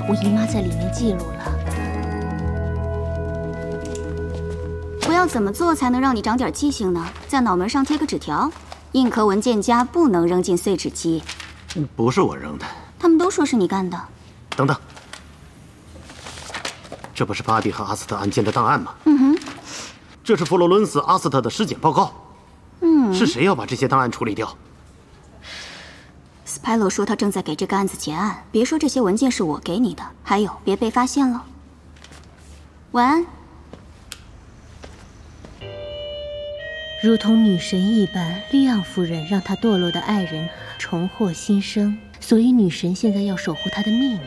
我姨妈在里面记录了。 我要怎么做才能让你长点记性呢？在脑门上贴个纸条，硬壳文件夹不能扔进碎纸机。 不是我扔的。 他们都说是你干的。 等等，这不是芭比和阿斯特案件的档案吗？这是佛罗伦斯·阿斯特的尸检报告。是谁要把这些档案处理掉？ 斯派洛说他正在给这个案子结案。别说这些文件是我给你的，还有别被发现了。晚安。 如同女神一般，利昂夫人让她堕落的爱人重获新生，所以女神现在要守护她的秘密。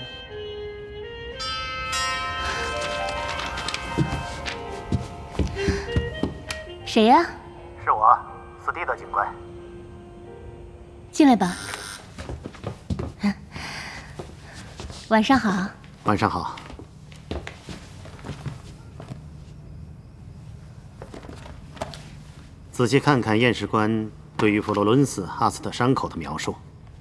谁呀？ 是我，斯蒂德警官。 进来吧。晚上好。 晚上好。仔细看看验尸官对于佛罗伦斯·阿斯特伤口的描述。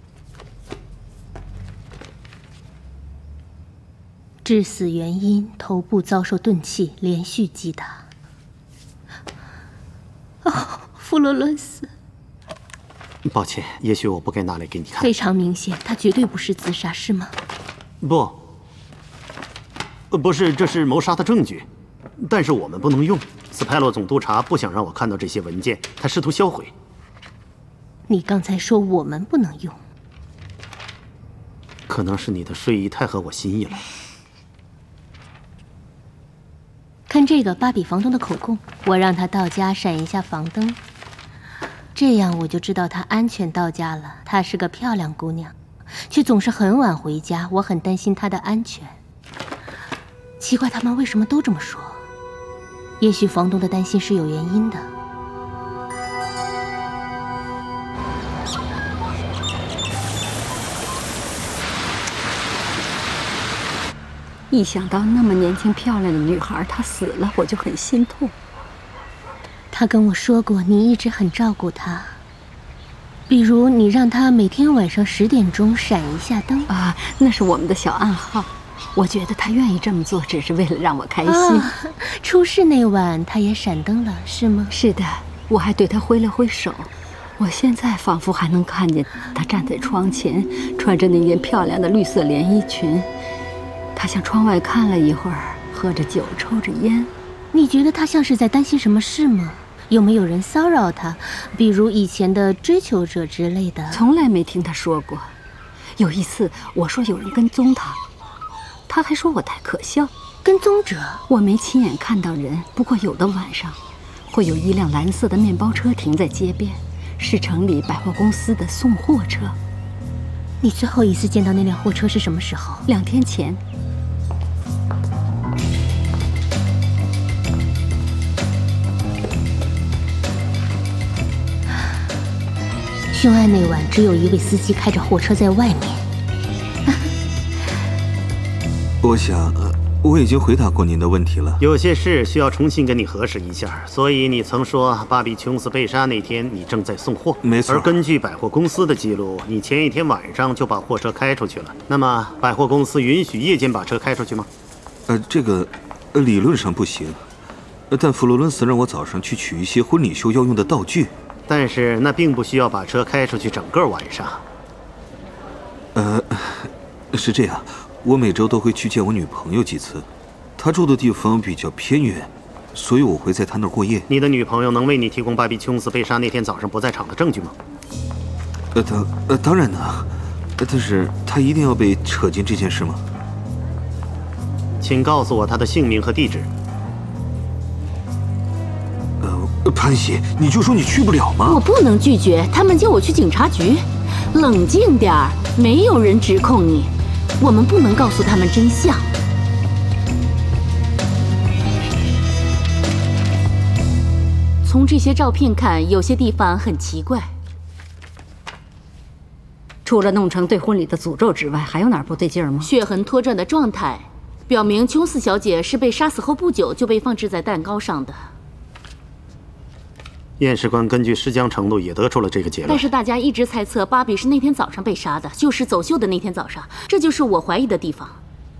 致死原因：头部遭受钝器连续击打。佛罗伦斯， 抱歉，也许我不该拿来给你看。 非常明显，他绝对不是自杀，是吗？ 不是，这是谋杀的证据，但是我们不能用。斯派洛总督察不想让我看到这些文件，他试图销毁。 你刚才说我们不能用， 可能是你的睡衣太合我心意了。 看这个芭比房东的口供，我让他到家闪一下房灯，这样我就知道她安全到家了。她是个漂亮姑娘，却总是很晚回家，我很担心她的安全。奇怪，他们为什么都这么说？也许房东的担心是有原因的。 一想到那么年轻漂亮的女孩她死了，我就很心痛。 他跟我说过，你一直很照顾她，比如你让她每天晚上10点钟闪一下灯啊，那是我们的小暗号。我觉得她愿意这么做，只是为了让我开心。 出事那晚，她也闪灯了，是吗？ 是的，我还对她挥了挥手。我现在仿佛还能看见她站在窗前，穿着那件漂亮的绿色连衣裙。她向窗外看了一会儿，喝着酒，抽着烟。 你觉得她像是在担心什么事吗？有没有人骚扰她，比如以前的追求者之类的？ 从来没听她说过。有一次我说有人跟踪她，她还说我太可笑。 跟踪者？ 我没亲眼看到人，不过有的晚上会有一辆蓝色的面包车停在街边，是城里百货公司的送货车。 你最后一次见到那辆货车是什么时候 ？2天前。 凶案那晚，只有一位司机开着货车在外面。 我想，我已经回答过您的问题了。 有些事需要重新跟你核实一下，所以你曾说巴比琼斯被杀那天你正在送货， 没错。 而根据百货公司的记录，你前一天晚上就把货车开出去了。那么，百货公司允许夜间把车开出去吗？ 这个，理论上不行。但佛罗伦斯让我早上去取一些婚礼秀要用的道具。 但是那并不需要把车开出去整个晚上。 是这样，我每周都会去见我女朋友几次，她住的地方比较偏远，所以我会在她那儿过夜。 你的女朋友能为你提供巴比琼斯被杀那天早上不在场的证据吗？ 当然能，但是她一定要被扯进这件事吗？ 请告诉我她的姓名和地址。 潘喜，你就说你去不了吗？ 我不能拒绝，他们叫我去警察局。冷静点儿，没有人指控你，我们不能告诉他们真相。从这些照片看，有些地方很奇怪。 除了弄成对婚礼的诅咒之外，还有哪儿不对劲儿吗？ 血痕拖转的状态，表明琼斯小姐是被杀死后不久就被放置在蛋糕上的。 验尸官根据尸僵程度也得出了这个结论， 但是大家一直猜测芭比是那天早上被杀的，就是走秀的那天早上，这就是我怀疑的地方。